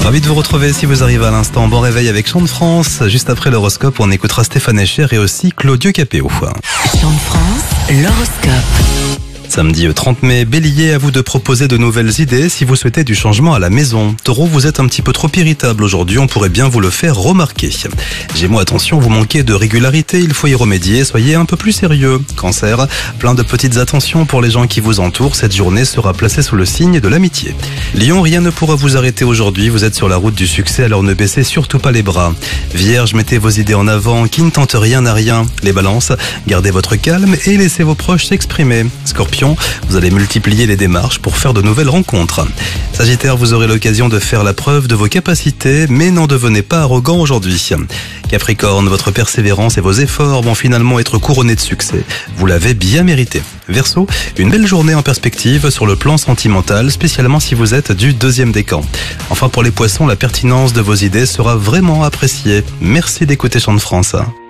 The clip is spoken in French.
Ravi de vous retrouver si vous arrivez à l'instant. Bon réveil avec Chant de France. Juste après l'horoscope, on écoutera Stéphane Echer et aussi Claudio Capéo. Chant de France, l'horoscope. Samedi 30 mai, Bélier, à vous de proposer de nouvelles idées si vous souhaitez du changement à la maison. Taureau, vous êtes un petit peu trop irritable aujourd'hui, on pourrait bien vous le faire remarquer. Gémeaux, attention, vous manquez de régularité, il faut y remédier, soyez un peu plus sérieux. Cancer, plein de petites attentions pour les gens qui vous entourent, cette journée sera placée sous le signe de l'amitié. Lion, rien ne pourra vous arrêter aujourd'hui, vous êtes sur la route du succès, alors ne baissez surtout pas les bras. Vierge, mettez vos idées en avant, qui ne tente rien n'a rien. Les balances, gardez votre calme et laissez vos proches s'exprimer. Scorpion, vous allez multiplier les démarches pour faire de nouvelles rencontres. Sagittaire, vous aurez l'occasion de faire la preuve de vos capacités, mais n'en devenez pas arrogant aujourd'hui. Capricorne, votre persévérance et vos efforts vont finalement être couronnés de succès. Vous l'avez bien mérité. Verseau, une belle journée en perspective sur le plan sentimental, spécialement si vous êtes du deuxième décan. Enfin pour les poissons, la pertinence de vos idées sera vraiment appréciée. Merci d'écouter Chant de France.